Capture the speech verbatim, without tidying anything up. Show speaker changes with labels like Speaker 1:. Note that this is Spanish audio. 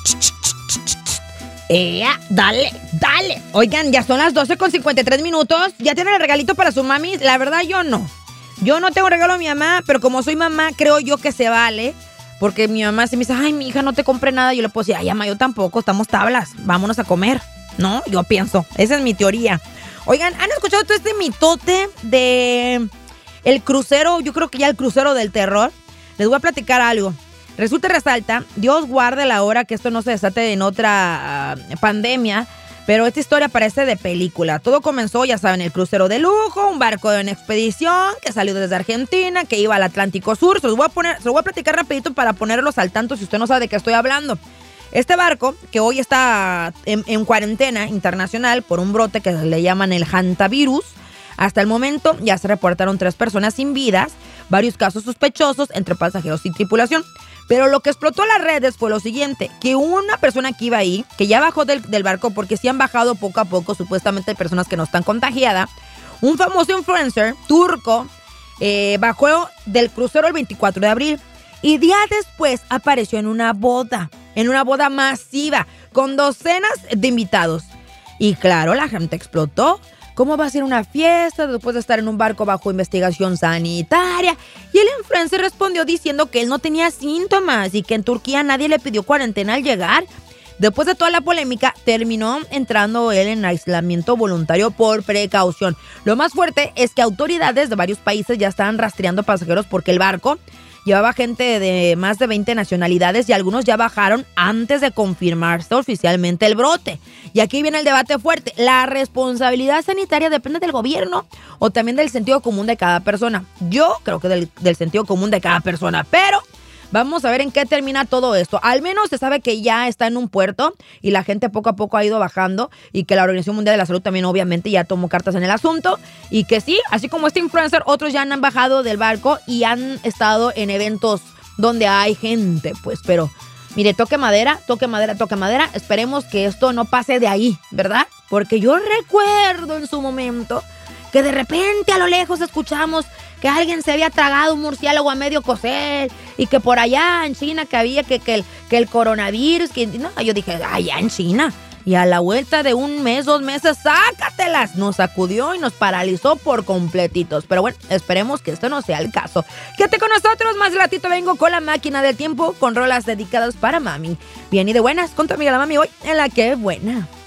Speaker 1: ¡Ea! ¡Dale! ¡Dale! Oigan, ya son las doce con cincuenta y tres minutos. ¿Ya tienen el regalito para su mami? La verdad, yo no. Yo no tengo regalo a mi mamá, pero como soy mamá, creo yo que se vale. Porque mi mamá se me dice, ay, mi hija, no te compré nada. Yo le puedo decir, ay, mamá, yo tampoco, estamos tablas. Vámonos a comer. ¿No? Yo pienso. Esa es mi teoría. Oigan, ¿han escuchado todo este mitote de el crucero? Yo creo que ya el crucero del terror. Les voy a platicar algo. Resulta y resalta, Dios guarde la hora que esto no se desate en otra uh, pandemia, pero esta historia parece de película. Todo comenzó, ya saben, el crucero de lujo, un barco en expedición que salió desde Argentina, que iba al Atlántico Sur. Se los voy a poner, se los voy a platicar rapidito para ponerlos al tanto si usted no sabe de qué estoy hablando. Este barco, que hoy está en, en cuarentena internacional por un brote que le llaman el hantavirus, hasta el momento ya se reportaron tres personas sin vidas, varios casos sospechosos entre pasajeros y tripulación. Pero lo que explotó las redes fue lo siguiente, que una persona que iba ahí, que ya bajó del, del barco, porque sí han bajado poco a poco, supuestamente hay personas que no están contagiadas, un famoso influencer turco eh, bajó del crucero el veinticuatro de abril y días después apareció en una boda, en una boda masiva, con docenas de invitados. Y claro, la gente explotó. ¿Cómo va a ser una fiesta después de estar en un barco bajo investigación sanitaria? Y el influencer respondió diciendo que él no tenía síntomas y que en Turquía nadie le pidió cuarentena al llegar. Después de toda la polémica, terminó entrando él en aislamiento voluntario por precaución. Lo más fuerte es que autoridades de varios países ya estaban rastreando pasajeros porque el barco llevaba gente de más de veinte nacionalidades y algunos ya bajaron antes de confirmarse oficialmente el brote. Y aquí viene el debate fuerte. ¿La responsabilidad sanitaria depende del gobierno o también del sentido común de cada persona? Yo creo que del, del sentido común de cada persona, pero vamos a ver en qué termina todo esto. Al menos se sabe que ya está en un puerto y la gente poco a poco ha ido bajando y que la Organización Mundial de la Salud también obviamente ya tomó cartas en el asunto y que sí, así como este influencer, otros ya han bajado del barco y han estado en eventos donde hay gente, pues, pero mire, toque madera, toque madera, toque madera, esperemos que esto no pase de ahí, ¿verdad? Porque yo recuerdo en su momento que de repente a lo lejos escuchamos que alguien se había tragado un murciélago a medio cocer y que por allá en China que había que, que, el, que el coronavirus, que no, yo dije, allá en China. Y a la vuelta de un mes, dos meses, ¡sácatelas! Nos sacudió y nos paralizó por completitos. Pero bueno, esperemos que esto no sea el caso. Quédate con nosotros, más ratito vengo con la máquina del tiempo con rolas dedicadas para mami. Bien y de buenas, con tu amiga la mami hoy en La Que Buena.